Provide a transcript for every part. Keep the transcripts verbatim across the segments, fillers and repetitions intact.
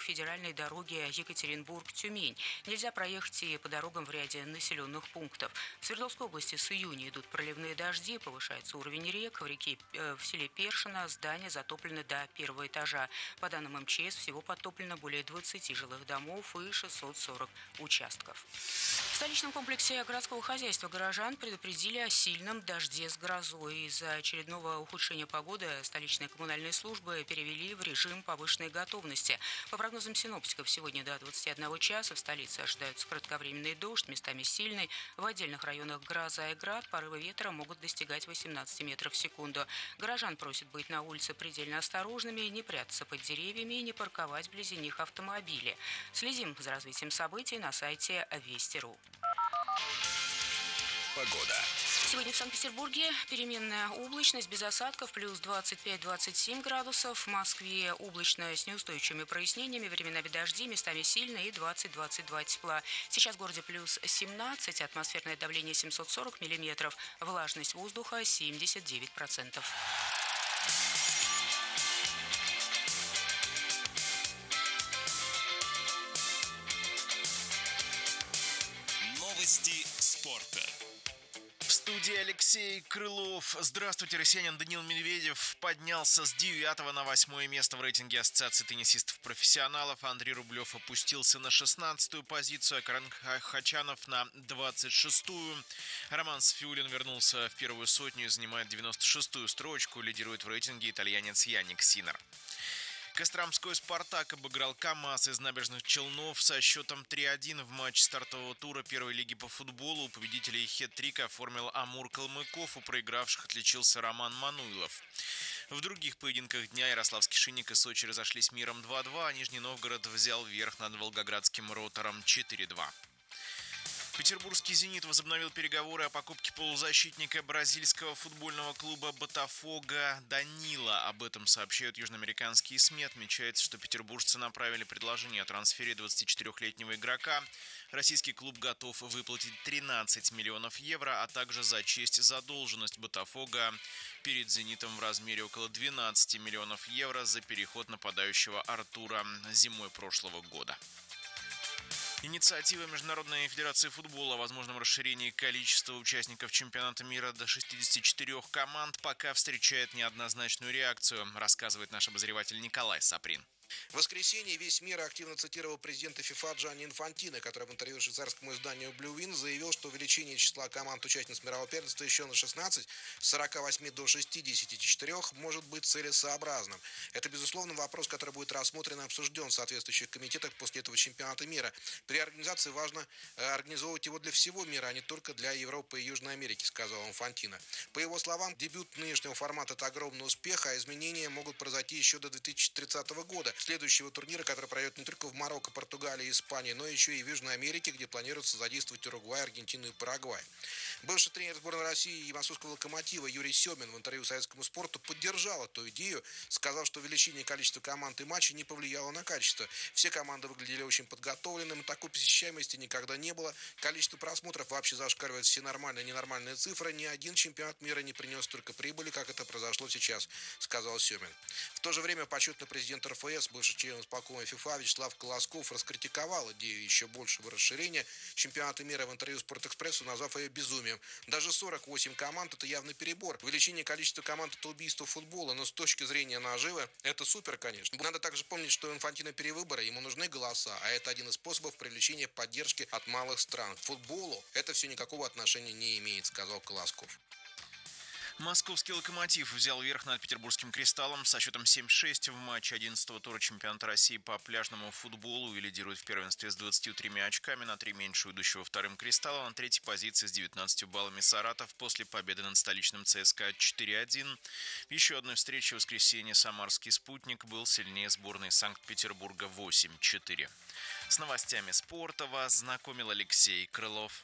федеральной дороги Екатеринбург-Тюмень. Нельзя проехать и по дорогам в ряде населенных пунктов. В Свердловской области с июня идут проливные дожди, повышается уровень рек. В реке э, в селе Першино здания затоплены до первого этажа. По данным эм че эс, всего подтоплено более двадцати жилых домов и шестьсот сорок участков. В столичном комплексе городского хозяйства горожан предупредили о сильном дожде с грозой. Из-за очередного ухудшения погоды столичные коммунальные службы перевели в режим повышенной готовности. По прогнозам синоптиков, сегодня до двадцати одного часа в столице ожидаются кратковременный дождь, местами сильный. В отдельных районах гроза и град, порывы ветра могут достигать восемнадцати метров в секунду. Горожан просят быть на улице предельно осторожными, не прятаться под деревьями и не парковать вблизи них автомобили. Следим за развитием событий на сайте вести точка ру. Погода. Сегодня в Санкт-Петербурге переменная облачность, без осадков, плюс двадцать пять - двадцать семь градусов. В Москве облачно с неустойчивыми прояснениями, временами дожди, местами сильные и двадцать - двадцать два тепла. Сейчас в городе плюс семнадцать, атмосферное давление семьсот сорок миллиметров, влажность воздуха семьдесят девять процентов. Новости спорта. В студии Алексей Крылов. Здравствуйте, россиянин Даниил Медведев поднялся с девятого на восьмое место в рейтинге Ассоциации теннисистов-профессионалов. Андрей Рублев опустился на шестнадцатую позицию, а Карен Хачанов на двадцать шестую. Роман Сфиулин вернулся в первую сотню и занимает девяносто шестую строчку. Лидирует в рейтинге итальянец Яник Синнер. Костромской «Спартак» обыграл КамАЗ из Набережных Челнов со счетом три один в матче стартового тура первой лиги по футболу. У победителей хет-трик оформил Амур Калмыков, у проигравших отличился Роман Мануйлов. В других поединках дня Ярославский «Шинник» и Сочи разошлись миром два-два, а Нижний Новгород взял верх над волгоградским «Ротором» четыре-два. Петербургский «Зенит» возобновил переговоры о покупке полузащитника бразильского футбольного клуба «Ботафого» Данила. Об этом сообщают южноамериканские СМИ. Отмечается, что петербуржцы направили предложение о трансфере двадцатичетырёхлетнего игрока. Российский клуб готов выплатить тринадцать миллионов евро, а также зачесть задолженность «Ботафого» перед «Зенитом» в размере около двенадцати миллионов евро за переход нападающего Артура зимой прошлого года. Инициатива Международной Федерации Футбола о возможном расширении количества участников чемпионата мира до шестидесяти четырёх команд пока встречает неоднозначную реакцию, рассказывает наш обозреватель Николай Саприн. В воскресенье весь мир активно цитировал президента ФИФА Джанни Инфантино, который в интервью швейцарскому изданию Blue Win заявил, что увеличение числа команд-участниц мирового первенства еще на шестнадцать, с сорока восьми до шестидесяти четырёх, может быть целесообразным. Это, безусловно, вопрос, который будет рассмотрен и обсужден в соответствующих комитетах после этого чемпионата мира. При организации важно организовывать его для всего мира, а не только для Европы и Южной Америки, сказал Инфантино. По его словам, дебют нынешнего формата – это огромный успех, а изменения могут произойти еще до две тысячи тридцатого года. Следующего турнира, который пройдет не только в Марокко, Португалии и Испании, но еще и в Южной Америке, где планируется задействовать Уругвай, Аргентину и Парагвай. Бывший тренер сборной России и московского «Локомотива» Юрий Семин в интервью советскому спорту поддержал эту идею, сказав, что увеличение количества команд и матчей не повлияло на качество. Все команды выглядели очень подготовленными, такой посещаемости никогда не было, количество просмотров вообще зашкаливает все нормальные и ненормальные цифры, ни один чемпионат мира не принес столько прибыли, как это произошло сейчас, сказал Семин. В то же время почетный президент эр эф эс, бывший член исполкома ФИФА Вячеслав Колосков раскритиковал идею еще большего расширения чемпионата мира в интервью «Спортэкспрессу», назвав ее безумием. Даже сорок восемь команд – это явный перебор. Увеличение количества команд – это убийство футбола, но с точки зрения наживы это супер, конечно. Надо также помнить, что у Инфантино перевыборы, ему нужны голоса, а это один из способов привлечения поддержки от малых стран. К футболу это все никакого отношения не имеет, сказал Колосков. Московский «Локомотив» взял верх над петербургским «Кристаллом» со счетом семь-шесть в матче одиннадцатого тура чемпионата России по пляжному футболу и лидирует в первенстве с двадцатью тремя очками, на три меньше у идущего вторым «Кристалла». На третьей позиции с девятнадцатью баллами «Саратов» после победы над столичным ЦСКА четыре один. В еще одной встрече в воскресенье самарский «Спутник» был сильнее сборной Санкт-Петербурга восемь четыре. С новостями спорта вас знакомил Алексей Крылов.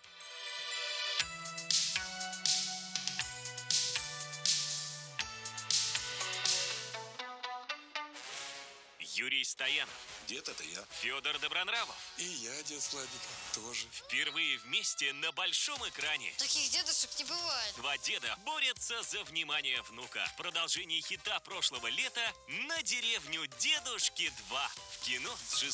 Юрий Стоянов. Дед, это я. Федор Добронравов. И я, дед Владик, тоже. Впервые вместе на большом экране. Таких дедушек не бывает. Два деда борются за внимание внука. В продолжении хита прошлого лета «На деревню дедушки два». В кино с